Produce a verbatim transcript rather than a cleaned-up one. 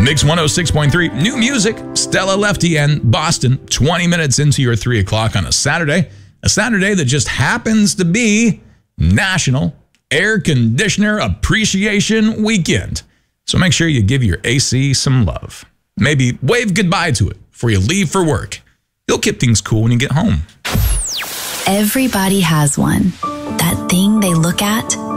Mix one oh six point three, new music, Stella Lefty and Boston, twenty minutes into your three o'clock on a Saturday. A Saturday that just happens to be National Air Conditioner Appreciation Weekend. So make sure you give your A C some love. Maybe wave goodbye to it before you leave for work. You'll keep things cool when you get home. Everybody has one. That thing they look at